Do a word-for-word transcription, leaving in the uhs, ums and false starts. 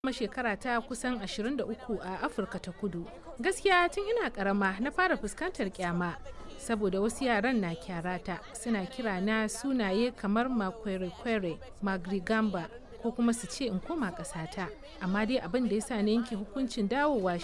kuma shekara ta kusan ashirin da uku a Afirka ta Kudu. Gaskiya tun ina karama na fara fuskantar kyama saboda wasu yaran na kyarata suna kira na sunaye kamar Makwere-kwere, Magrigamba ko kuma su ce in koma ƙasata. Amma dai abin da ya sa na yanke hukuncin dawowa